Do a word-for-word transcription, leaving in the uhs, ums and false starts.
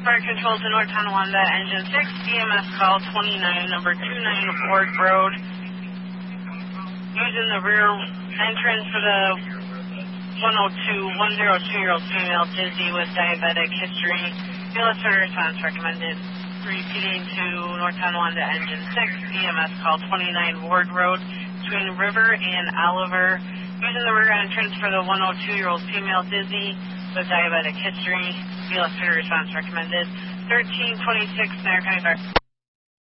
Fire control to North Tonawanda, engine six, E M S call twenty-nine, number twenty-nine Ward Road. Using the rear entrance for the one oh two, one oh two-year-old female, dizzy with diabetic history. Military response recommended. Repeating to North Tonawanda, engine six, E M S call twenty-nine Ward Road, between River and Oliver. Using the rear entrance for the one oh two-year-old female, dizzy with diabetic history. Military response recommended. thirteen twenty-six, Maricopa County Fire.